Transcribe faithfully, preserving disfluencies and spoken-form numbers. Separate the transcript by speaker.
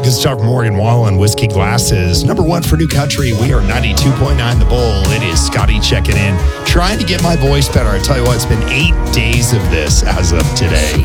Speaker 1: Let's talk Morgan Wallen, Whiskey Glasses. Number one for New Country. We are ninety-two point nine The Bull. It is Scotty checking in, trying to get my voice better. I tell you what, it's been eight days of this as of today.